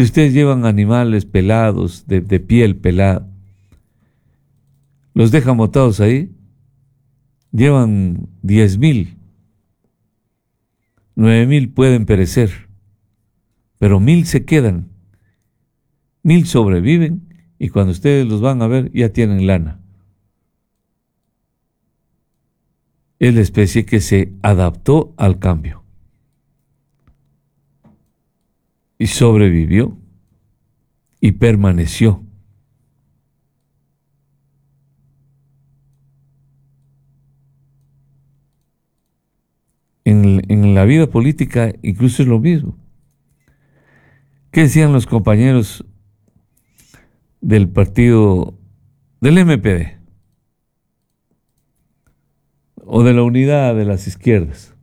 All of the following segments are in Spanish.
que ustedes llevan animales pelados, de piel pelada, los dejan botados ahí, llevan 10,000, 9,000 pueden perecer, pero 1,000 se quedan, 1,000 sobreviven, y cuando ustedes los van a ver ya tienen lana. Es la especie que se adaptó al cambio y sobrevivió y permaneció. En la vida política incluso es lo mismo. ¿Qué decían los compañeros del partido del MPD o de la unidad de las izquierdas?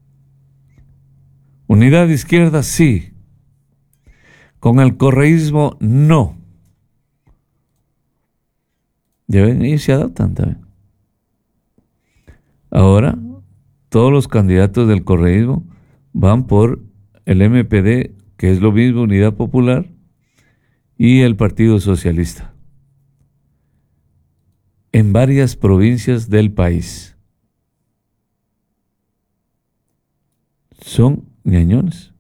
Unidad de izquierda sí, con el correísmo no. Ya ven, ellos se adaptan también. Ahora todos los candidatos del correísmo van por el MPD, que es lo mismo, Unidad Popular, y el Partido Socialista, en varias provincias del país. Son ñañones.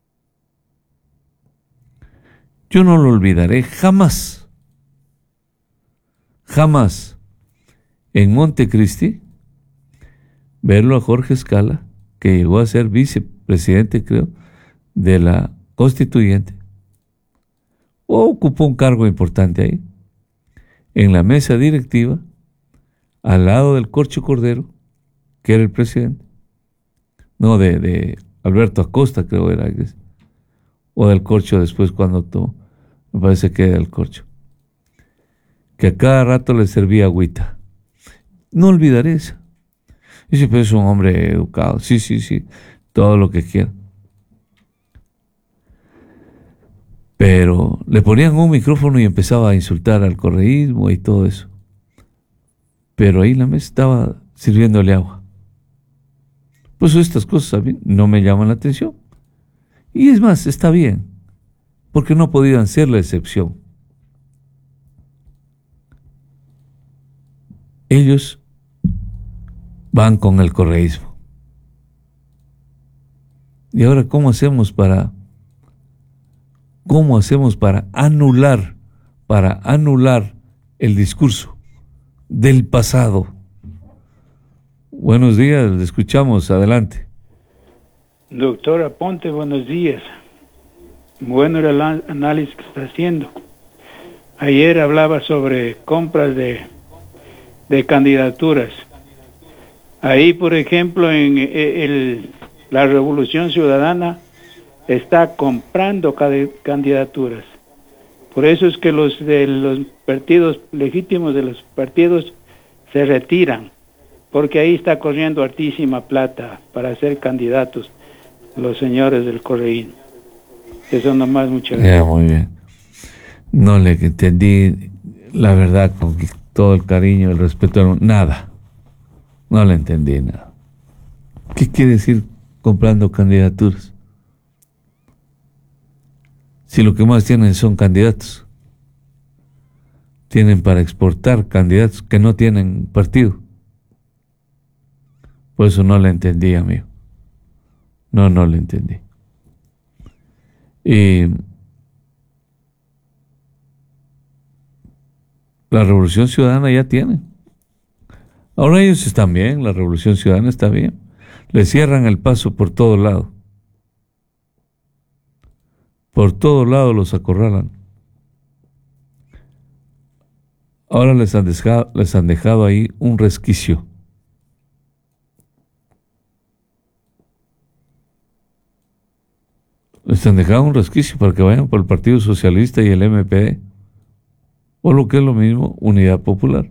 Yo no lo olvidaré jamás, jamás, en Montecristi, verlo a Jorge Escala, que llegó a ser vicepresidente, creo, de la Constituyente, o ocupó un cargo importante ahí, en la mesa directiva, al lado del Corcho Cordero, que era el presidente, no, de Alberto Acosta, creo era, o del Corcho después cuando tomó, me parece que era el Corcho, que a cada rato le servía agüita. No olvidaré eso. Dice, pero es un hombre educado, sí, todo lo que quiera. Pero le ponían un micrófono y empezaba a insultar al correísmo y todo eso. Pero ahí la mesa estaba sirviéndole agua. Pues estas cosas a mí no me llaman la atención. Y es más, está bien, porque no podían ser la excepción. Ellos van con el correísmo. ¿Y ahora cómo hacemos para anular el discurso del pasado? Buenos días, le escuchamos, adelante. Doctor Aponte, buenos días. Bueno el análisis que está haciendo. Ayer hablaba sobre compras de candidaturas. Ahí, por ejemplo, en la Revolución Ciudadana está comprando candidaturas. Por eso es que los partidos legítimos de los partidos se retiran, porque ahí está corriendo hartísima plata para ser candidatos los señores del correísmo. Eso nomás, muchas gracias. Muy bien. No le entendí, la verdad, con todo el cariño, el respeto, nada. No le entendí nada. ¿Qué quiere decir comprando candidaturas? Si lo que más tienen son candidatos. Tienen para exportar candidatos que no tienen partido. Por eso no le entendí, amigo. No le entendí. Y la Revolución Ciudadana ya tiene. Ahora ellos están bien, la Revolución Ciudadana está bien. Le cierran el paso por todo lado. Por todo lado los acorralan. Ahora les han dejado ahí un resquicio. Les han dejado un resquicio para que vayan por el Partido Socialista y el MPD. O lo que es lo mismo, Unidad Popular.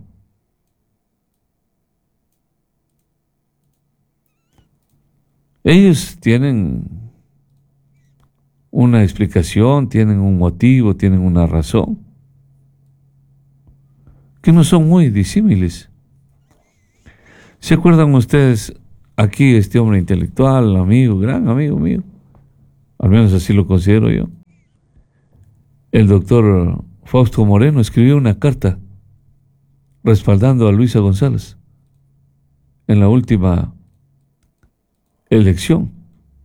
Ellos tienen una explicación, tienen un motivo, tienen una razón, que no son muy disímiles. ¿Se acuerdan ustedes aquí este hombre intelectual, amigo, gran amigo mío? Al menos así lo considero yo. el doctor Fausto Moreno escribió una carta respaldando a Luisa González en la última elección.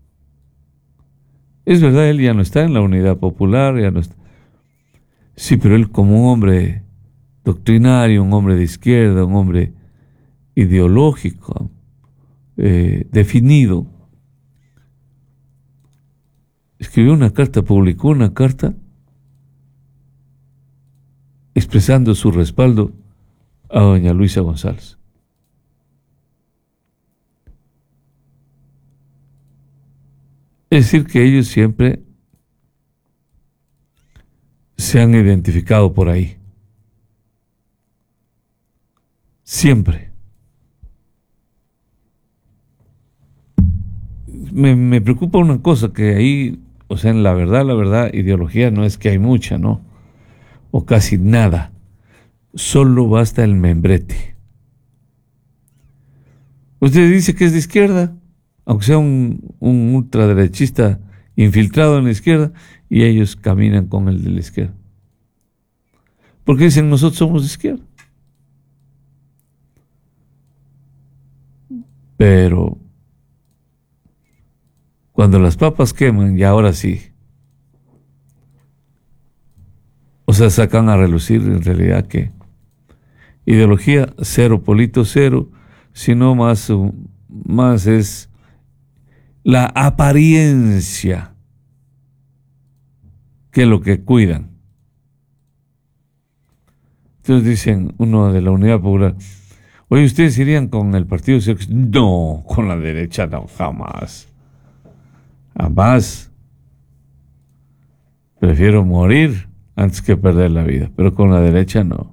Es verdad, él ya no está en la Unidad Popular, ya no está. Sí, pero él como un hombre doctrinario, un hombre de izquierda, un hombre ideológico, definido, escribió una carta, publicó una carta expresando su respaldo a doña Luisa González. Es decir, que ellos siempre se han identificado por ahí. Siempre. Me preocupa una cosa, que ahí, o sea, en la verdad, ideología no es que hay mucha, ¿no? O casi nada. Solo basta el membrete. Usted dice que es de izquierda, aunque sea un ultraderechista infiltrado en la izquierda, y ellos caminan con el de la izquierda. Porque dicen, nosotros somos de izquierda. Pero cuando las papas queman, y ahora sí, o sea, sacan a relucir en realidad que ideología cero, Polito cero, sino más es la apariencia que lo que cuidan. Entonces dicen uno de la Unidad Popular, oye, ¿ustedes irían con el Partido Socialista? No, con la derecha no, jamás. Jamás. Prefiero morir antes que perder la vida, pero con la derecha no.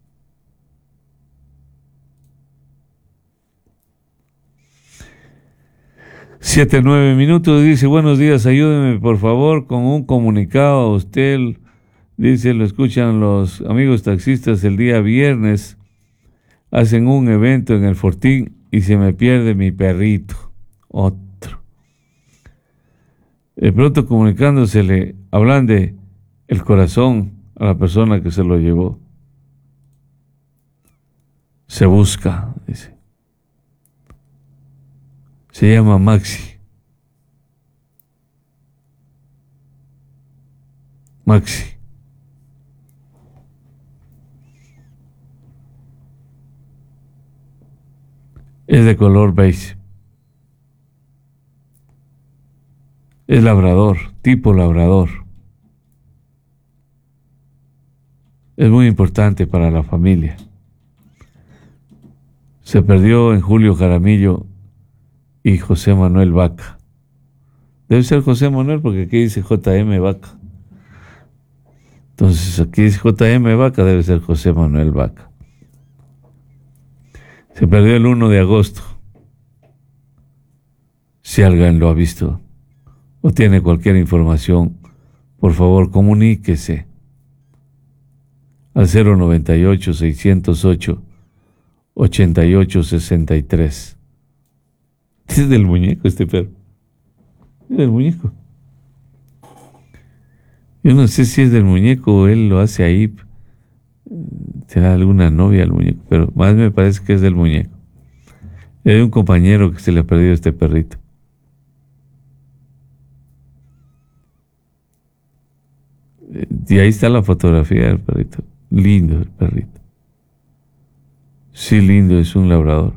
Siete, 9 minutos, dice, buenos días, ayúdeme por favor con un comunicado a usted. Dice, lo escuchan los amigos taxistas el día viernes, hacen un evento en el Fortín y se me pierde mi perrito. Otro. De pronto comunicándosele, hablan de el corazón a la persona que se lo llevó. Se busca, dice. Se llama Maxi. Maxi. Es de color beige. Es labrador, tipo labrador. Es muy importante para la familia. Se perdió en Julio Jaramillo y José Manuel Vaca. Debe ser José Manuel porque aquí dice JM Vaca. Entonces aquí dice JM Vaca, debe ser José Manuel Vaca. Se perdió el 1 de agosto. Si alguien lo ha visto o tiene cualquier información, por favor comuníquese al 098-608-8863. Es del muñeco este perro. Es del muñeco. Yo no sé si es del muñeco o él lo hace ahí. Será alguna novia al muñeco, pero más me parece que es del muñeco. Es de un compañero que se le ha perdido este perrito. Y ahí está la fotografía del perrito. Lindo el perrito. Sí, lindo, es un labrador.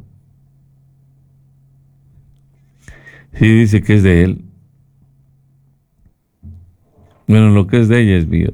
Sí, dice que es de él. Bueno, lo que es de ella es mío.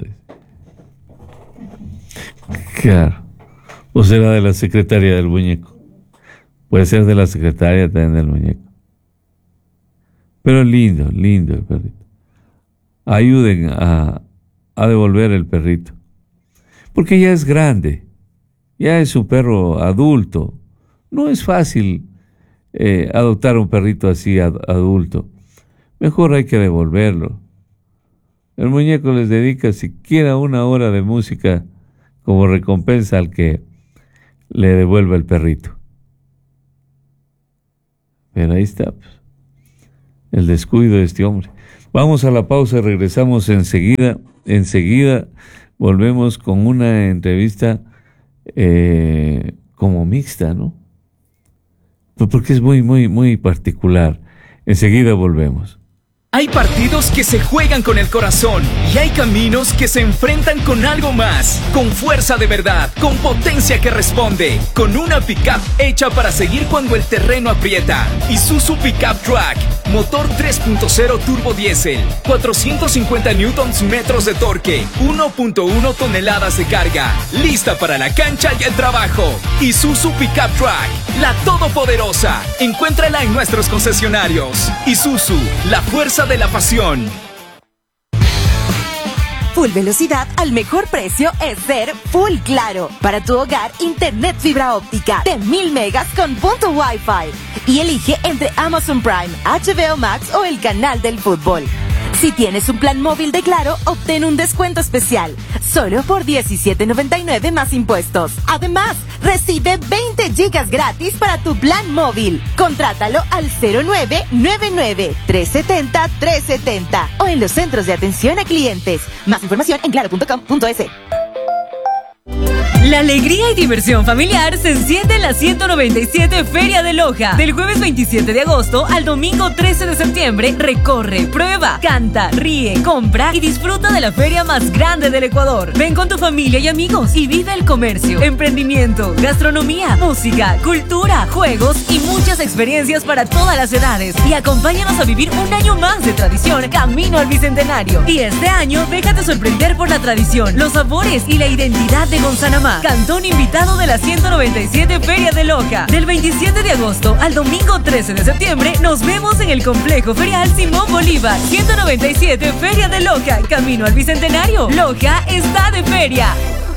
Claro. O será de la secretaria del muñeco. Puede ser de la secretaria también del muñeco. Pero lindo, lindo el perrito. Ayuden a devolver el perrito. Porque ya es grande. Ya es un perro adulto. No es fácil adoptar un perrito así adulto. Mejor hay que devolverlo. El muñeco les dedica siquiera 1 hora de música como recompensa al que le devuelva el perrito. Pero ahí está, pues, el descuido de este hombre. Vamos a la pausa y regresamos enseguida. enseguida volvemos con una entrevista como mixta, ¿no? Porque es muy, muy, muy particular. Enseguida volvemos. Hay partidos que se juegan con el corazón y hay caminos que se enfrentan con algo más, con fuerza de verdad, con potencia que responde, con una pickup hecha para seguir cuando el terreno aprieta. Isuzu Pickup Track, motor 3.0 turbo diésel, 450 Nm de torque, 1.1 toneladas de carga, lista para la cancha y el trabajo. Isuzu Pickup Track, la todopoderosa. Encuéntrala en nuestros concesionarios. Isuzu, la fuerza de la pasión. Full velocidad al mejor precio es ser Full Claro. Para tu hogar, internet fibra óptica de 1000 megas con punto Wi-Fi. Y elige entre Amazon Prime, HBO Max o el canal del fútbol. Si tienes un plan móvil de Claro, obtén un descuento especial, solo por $17.99 más impuestos. Además, recibe 20 gigas gratis para tu plan móvil. Contrátalo al 0999-370-370 o en los centros de atención a clientes. Más información en claro.com.es. La alegría y diversión familiar se enciende en la 197 Feria de Loja. Del jueves 27 de agosto al domingo 13 de septiembre, recorre, prueba, canta, ríe, compra y disfruta de la feria más grande del Ecuador. Ven con tu familia y amigos y vive el comercio, emprendimiento, gastronomía, música, cultura, juegos y muchas experiencias para todas las edades. Y acompáñanos a vivir un año más de tradición camino al Bicentenario. Y este año, déjate sorprender por la tradición, los sabores y la identidad de Gonzanamá. Cantón invitado de la 197 Feria de Loja. Del 27 de agosto al domingo 13 de septiembre, nos vemos en el Complejo Ferial Simón Bolívar. 197 Feria de Loja, camino al Bicentenario. Loja está de feria.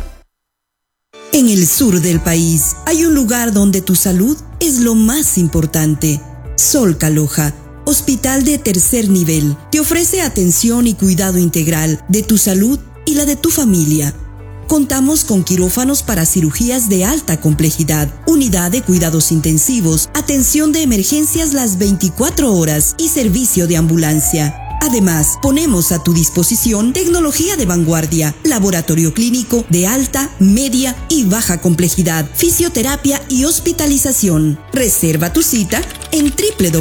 En el sur del país hay un lugar donde tu salud es lo más importante. Solca Loja, hospital de tercer nivel, te ofrece atención y cuidado integral de tu salud y la de tu familia. Contamos con quirófanos para cirugías de alta complejidad, unidad de cuidados intensivos, atención de emergencias las 24 horas y servicio de ambulancia. Además, ponemos a tu disposición tecnología de vanguardia, laboratorio clínico de alta, media y baja complejidad, fisioterapia y hospitalización. Reserva tu cita en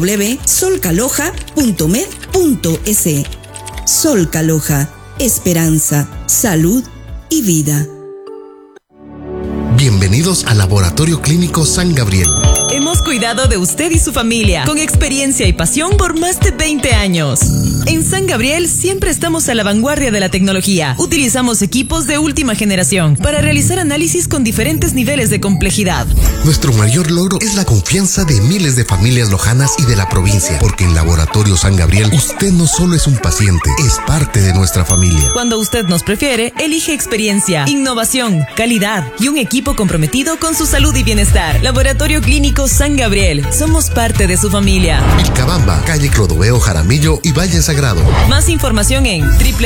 www.solcaloja.med.es. Solca Loja, esperanza, salud y vida. Bienvenidos al Laboratorio Clínico San Gabriel. Hemos cuidado de usted y su familia con experiencia y pasión por más de 20 años. En San Gabriel siempre estamos a la vanguardia de la tecnología. Utilizamos equipos de última generación para realizar análisis con diferentes niveles de complejidad. Nuestro mayor logro es la confianza de miles de familias lojanas y de la provincia, porque en Laboratorio San Gabriel usted no solo es un paciente, es parte de nuestra familia. Cuando usted nos prefiere, elige experiencia, innovación, calidad y un equipo comprometido con su salud y bienestar. Laboratorio Clínico San Gabriel. Somos parte de su familia. Vilcabamba, calle Clodoveo Jaramillo y Valle Sagrado. Más información en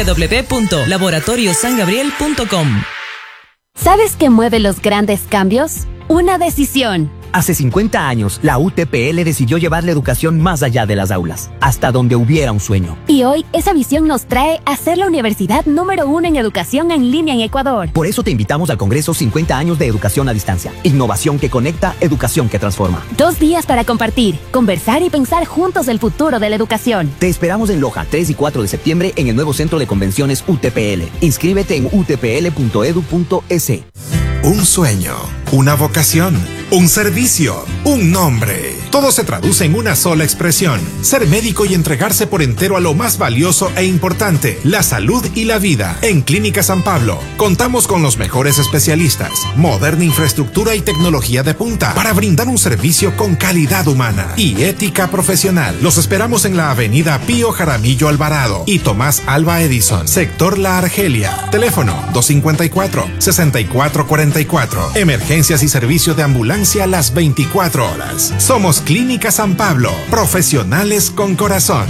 www.laboratoriosangabriel.com. ¿Sabes qué mueve los grandes cambios? Una decisión. Hace 50 años, la UTPL decidió llevar la educación más allá de las aulas, hasta donde hubiera un sueño. Y hoy, esa visión nos trae a ser la universidad número 1 en educación en línea en Ecuador. Por eso te invitamos al Congreso 50 años de educación a distancia. Innovación que conecta, educación que transforma. 2 días para compartir, conversar y pensar juntos el futuro de la educación. Te esperamos en Loja, 3 y 4 de septiembre, en el nuevo Centro de Convenciones UTPL. Inscríbete en utpl.edu.es. Un sueño, una vocación, un servicio, un nombre. Todo se traduce en una sola expresión: ser médico y entregarse por entero a lo más valioso e importante, la salud y la vida. En Clínica San Pablo contamos con los mejores especialistas, moderna infraestructura y tecnología de punta para brindar un servicio con calidad humana y ética profesional. Los esperamos en la avenida Pío Jaramillo Alvarado y Tomás Alba Edison, sector La Argelia. Teléfono 254-6444. Emergencias y servicio de ambulancia las 24 horas. Somos Clínica San Pablo, profesionales con corazón.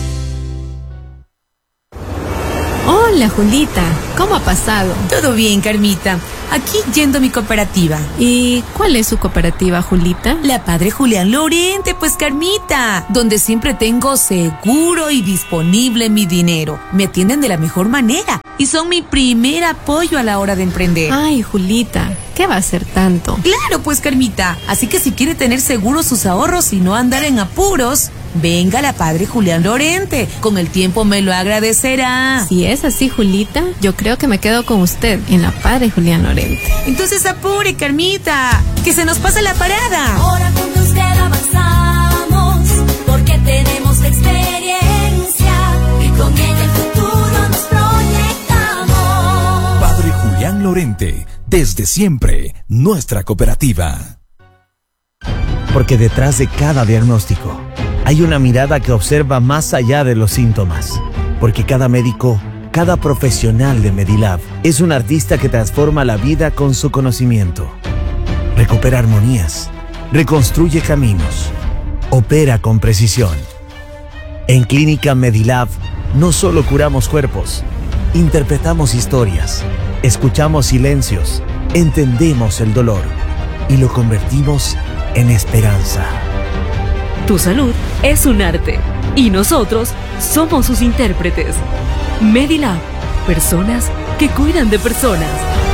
Hola, Julita. ¿Cómo ha pasado? Todo bien, Carmita. Aquí yendo a mi cooperativa. ¿Y cuál es su cooperativa, Julita? La Padre Julián Lorente, pues, Carmita. Donde siempre tengo seguro y disponible mi dinero. Me atienden de la mejor manera. y son mi primer apoyo a la hora de emprender. Ay, Julita, ¿qué va a ser tanto? Claro, pues, Carmita. Así que si quiere tener seguros sus ahorros y no andar en apuros, venga la Padre Julián Lorente. Con el tiempo me lo agradecerá. Si es así, Julita, yo creo que me quedo con usted en la Padre Julián Lorente. Entonces apure, Carmita, que se nos pasa la parada. Ahora con usted avanzamos, porque tenemos la experiencia y con ella el futuro nos proyectamos. Padre Julián Lorente, desde siempre, nuestra cooperativa. Porque detrás de cada diagnóstico hay una mirada que observa más allá de los síntomas. Porque cada médico, cada profesional de Medilab es un artista que transforma la vida con su conocimiento. Recupera armonías, reconstruye caminos, opera con precisión. En Clínica Medilab no solo curamos cuerpos, interpretamos historias, escuchamos silencios, entendemos el dolor y lo convertimos en esperanza. Tu salud es un arte y nosotros somos sus intérpretes. Medilab, personas que cuidan de personas.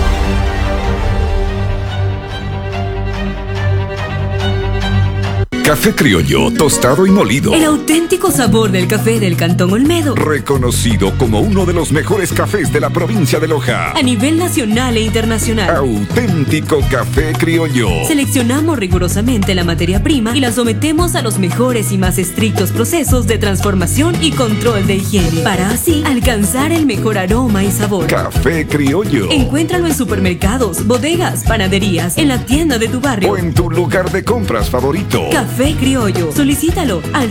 Café criollo, tostado y molido. El auténtico sabor del café del Cantón Olmedo. Reconocido como uno de los mejores cafés de la provincia de Loja. A nivel nacional e internacional. Auténtico café criollo. Seleccionamos rigurosamente la materia prima y la sometemos a los mejores y más estrictos procesos de transformación y control de higiene, para así alcanzar el mejor aroma y sabor. Café criollo. Encuéntralo en supermercados, bodegas, panaderías, en la tienda de tu barrio o en tu lugar de compras favorito. Café criollo. Solicítalo al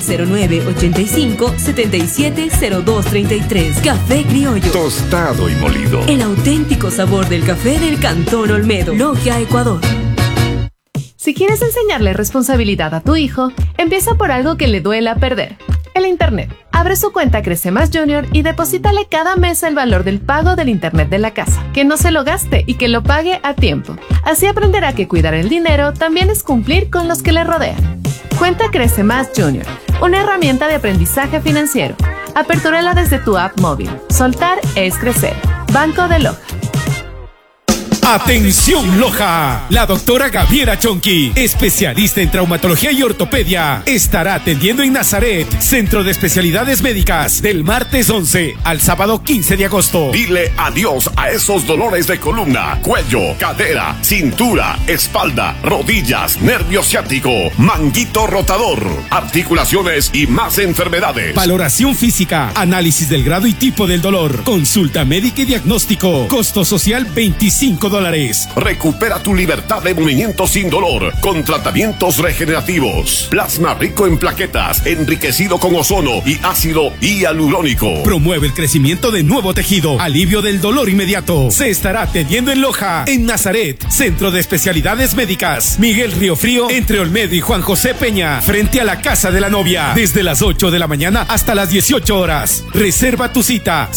0985-770233. Café criollo. Tostado y molido. El auténtico sabor del café del Cantón Olmedo. Logia, Ecuador. Si quieres enseñarle responsabilidad a tu hijo, empieza por algo que le duela perder. El Internet. Abre su cuenta Crece Más Junior y deposítale cada mes el valor del pago del Internet de la casa. Que no se lo gaste y que lo pague a tiempo. Así aprenderá que cuidar el dinero también es cumplir con los que le rodean. Cuenta Crece Más Junior, una herramienta de aprendizaje financiero. Apertúrala desde tu app móvil. Soltar es crecer. Banco de Loja. ¡Atención Loja! La doctora Gabriela Chonqui, especialista en traumatología y ortopedia, estará atendiendo en Nazaret, Centro de Especialidades Médicas, del martes 11 al sábado 15 de agosto. Dile adiós a esos dolores de columna, cuello, cadera, cintura, espalda, rodillas, nervio ciático, manguito rotador, articulaciones y más enfermedades. Valoración física, análisis del grado y tipo del dolor, consulta médica y diagnóstico, costo social $25. Recupera tu libertad de movimiento sin dolor con tratamientos regenerativos. Plasma rico en plaquetas, enriquecido con ozono y ácido hialurónico. Promueve el crecimiento de nuevo tejido, alivio del dolor inmediato. Se estará atendiendo en Loja, en Nazaret, Centro de Especialidades Médicas, Miguel Riofrío, entre Olmedo y Juan José Peña, frente a la Casa de la Novia, desde las 8 de la mañana hasta las 18 horas. Reserva tu cita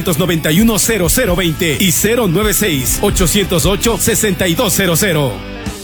098-291-0020 y 096-808-6200.